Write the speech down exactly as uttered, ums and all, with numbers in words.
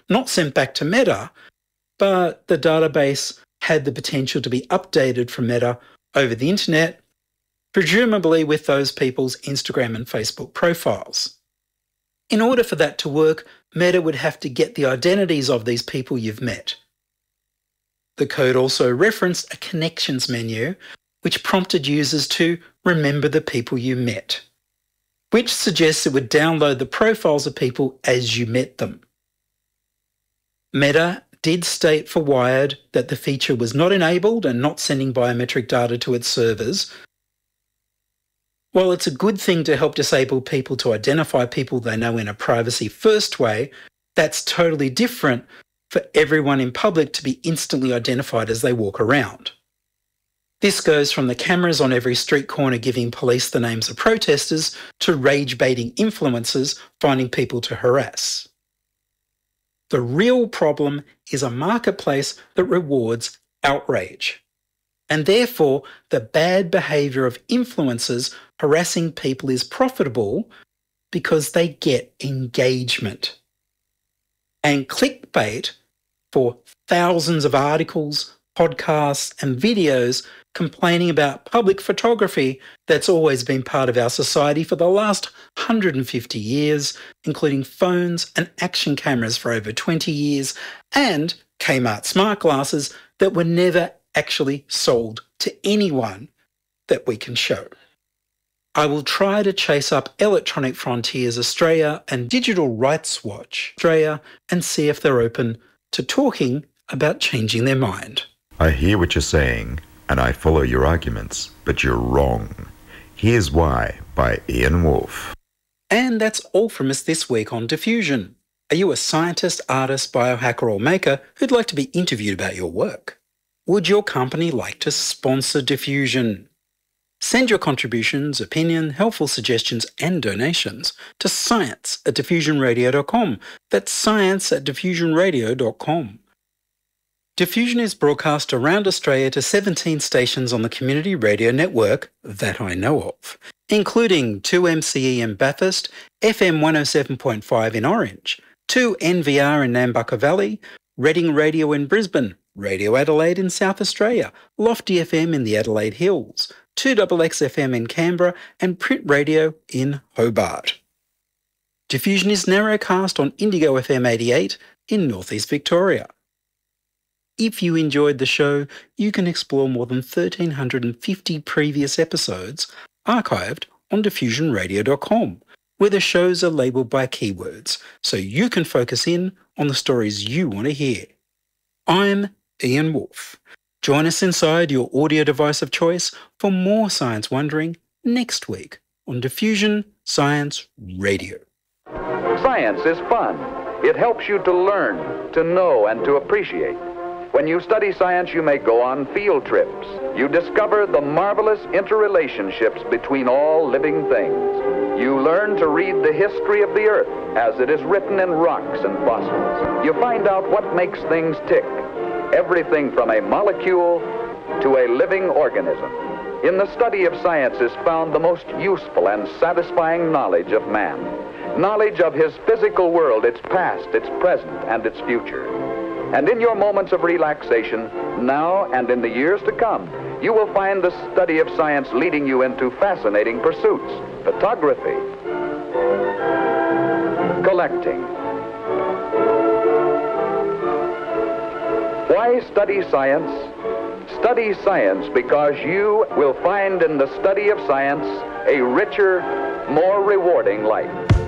not sent back to Meta, but the database had the potential to be updated from Meta over the internet, presumably with those people's Instagram and Facebook profiles. In order for that to work, Meta would have to get the identities of these people you've met. The code also referenced a connections menu, which prompted users to remember the people you met, which suggests it would download the profiles of people as you met them. Meta did state for Wired that the feature was not enabled and not sending biometric data to its servers. While it's a good thing to help disabled people to identify people they know in a privacy-first way, that's totally different for everyone in public to be instantly identified as they walk around. This goes from the cameras on every street corner giving police the names of protesters to rage-baiting influencers finding people to harass. The real problem is a marketplace that rewards outrage, and therefore the bad behaviour of influencers harassing people is profitable because they get engagement. And clickbait for thousands of articles, podcasts and videos complaining about public photography that's always been part of our society for the last one hundred fifty years, including phones and action cameras for over twenty years, and Kmart smart glasses that were never actually sold to anyone that we can show. I will try to chase up Electronic Frontiers Australia and Digital Rights Watch Australia and see if they're open to talking about changing their mind. I hear what you're saying, and I follow your arguments, but you're wrong. Here's Why by Ian Wolfe. And that's all from us this week on Diffusion. Are you a scientist, artist, biohacker or maker who'd like to be interviewed about your work? Would your company like to sponsor Diffusion? Send your contributions, opinion, helpful suggestions and donations to science at diffusion radio dot com. That's science at diffusion radio dot com. Diffusion is broadcast around Australia to seventeen stations on the community radio network that I know of, including two M C E in Bathurst, F M one oh seven point five in Orange, two N V R in Nambucca Valley, Reading Radio in Brisbane, Radio Adelaide in South Australia, Lofty F M in the Adelaide Hills, two X X F M in Canberra and Print Radio in Hobart. Diffusion is narrowcast on Indigo F M eighty-eight in Northeast Victoria. If you enjoyed the show, you can explore more than one thousand three hundred fifty previous episodes archived on diffusion radio dot com, where the shows are labelled by keywords, so you can focus in on the stories you want to hear. I'm Ian Wolfe. Join us inside your audio device of choice for more science wondering next week on Diffusion Science Radio. Science is fun. It helps you to learn, to know, and to appreciate. When you study science, you may go on field trips. You discover the marvelous interrelationships between all living things. You learn to read the history of the Earth as it is written in rocks and fossils. You find out what makes things tick, everything from a molecule to a living organism. In the study of science is found the most useful and satisfying knowledge of man. Knowledge of his physical world, its past, its present, and its future. And in your moments of relaxation, now and in the years to come, you will find the study of science leading you into fascinating pursuits. Photography, collecting. Why study science? Study science because you will find in the study of science a richer, more rewarding life.